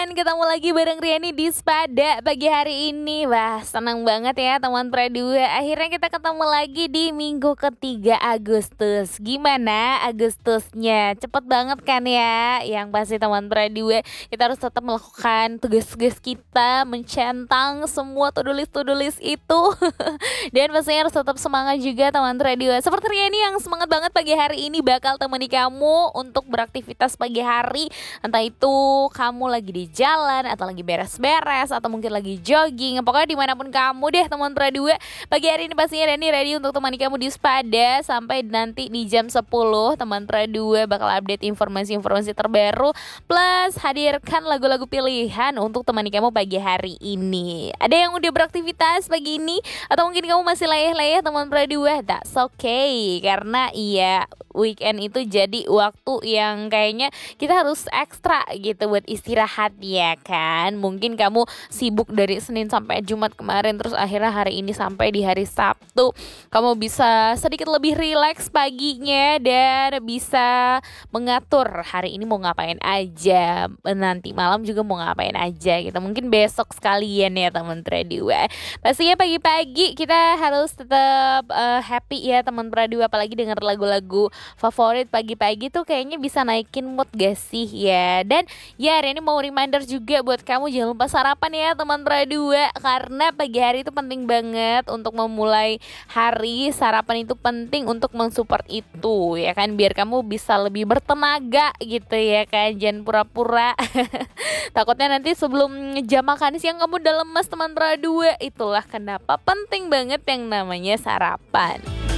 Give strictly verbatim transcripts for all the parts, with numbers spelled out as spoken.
Dan ketemu lagi bareng Riani di Spada pagi hari ini. Wah, senang banget ya teman Pradua. Akhirnya kita ketemu lagi di minggu ketiga Agustus. Gimana Agustusnya? Cepet banget kan ya? Yang pasti teman Pradua, kita harus tetap melakukan tugas-tugas kita, mencentang semua to-do list-to do list itu. Dan pastinya harus tetap semangat juga teman Pradua. Seperti Riani yang semangat banget pagi hari ini bakal temani kamu untuk beraktivitas pagi hari. Entah itu kamu lagi di jalan atau lagi beres-beres atau mungkin lagi jogging, pokoknya dimanapun kamu deh teman Pradua. Pagi hari ini pastinya Rani ready untuk temani kamu di Spada sampai nanti di jam sepuluh. Teman Pradua bakal update informasi-informasi terbaru plus hadirkan lagu-lagu pilihan untuk temani kamu pagi hari ini. Ada yang udah beraktivitas pagi ini atau mungkin kamu masih layah-layah teman Pradua? That's okay, karena iya weekend itu jadi waktu yang kayaknya kita harus ekstra gitu buat istirahat ya kan. Mungkin kamu sibuk dari Senin sampai Jumat kemarin, terus akhirnya hari ini sampai di hari Sabtu kamu bisa sedikit lebih rileks paginya dan bisa mengatur hari ini mau ngapain aja, nanti malam juga mau ngapain aja gitu. Mungkin besok sekalian ya teman Pradua. Pastinya pagi-pagi kita harus tetap uh, happy ya teman Pradua, apalagi denger lagu-lagu favorit pagi-pagi tuh kayaknya bisa naikin mood gak sih ya. Dan ya ini mau reminder juga buat kamu, jangan lupa sarapan ya teman Pradua, karena pagi hari itu penting banget untuk memulai hari. Sarapan itu penting untuk mensupport itu ya kan, biar kamu bisa lebih bertenaga gitu ya kan. Jangan pura-pura takutnya nanti sebelum jam makan siang kamu udah lemas teman Pradua. Itulah kenapa penting banget yang namanya sarapan.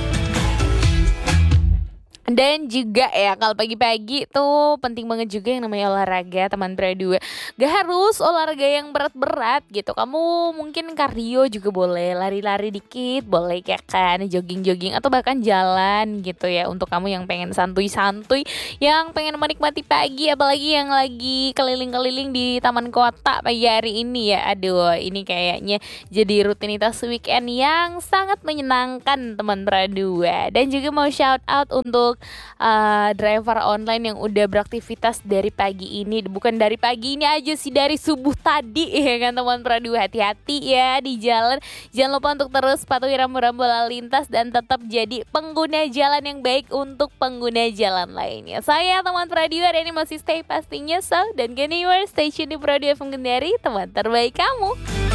Dan juga ya kalau pagi-pagi tuh penting banget juga yang namanya olahraga teman Pradua. Gak harus olahraga yang berat-berat gitu. Kamu mungkin kardio juga boleh, lari-lari dikit boleh ya kan, jogging-jogging atau bahkan jalan gitu ya. Untuk kamu yang pengen santuy-santuy, yang pengen menikmati pagi, apalagi yang lagi keliling-keliling di taman kota pagi hari ini ya. Aduh, ini kayaknya jadi rutinitas weekend yang sangat menyenangkan teman Pradua. Dan juga mau shout out untuk Uh, driver online yang udah beraktivitas dari pagi ini. Bukan dari pagi ini aja sih, dari subuh tadi ya kan teman Pradua. Hati-hati ya di jalan. Jangan lupa untuk terus patuhi rambu-rambu lalu lintas dan tetap jadi pengguna jalan yang baik untuk pengguna jalan lainnya. Saya teman Pradua dan ini masih stay pastinya so, dan gini you are stay tune di Pradua F M Kendari, teman terbaik kamu.